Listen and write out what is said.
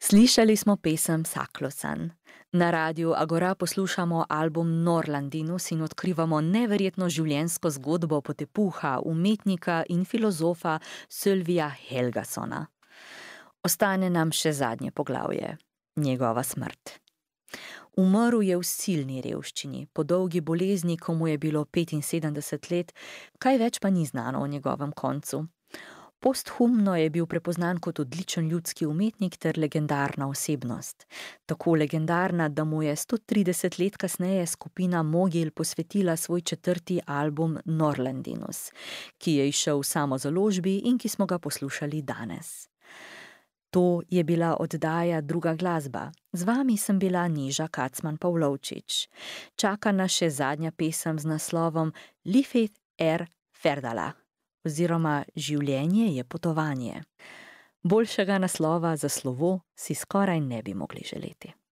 Slišali smo pesem Saklosan. Na radiju Agora poslušamo album Norlandinus in odkrivamo neverjetno življenjsko zgodbo potepuha, umetnika in filozofa Sölvija Helgasona. Ostane nam še zadnje poglavje, njegova smrt. Umrl je v silni revščini, po dolgi bolezni, ko mu je bilo 75 let, kaj več pa ni znano o njegovem koncu. Posthumno je bil prepoznan kot odličen ljudski umetnik ter legendarna osebnost. Tako legendarna, da mu je 130 let kasneje skupina Mogil posvetila svoj 4. album Norlandinus, ki je izšel v samozaložbi in ki smo ga poslušali danes. To je bila oddaja Druga glasba. Z vami sem bila Neža Kacman Pavlovčič. Čaka nas še zadnja pesem z naslovom Livet Ferdala, oziroma Življenje je potovanje. Boljšega naslova za slovo si skoraj ne bi mogli želeti.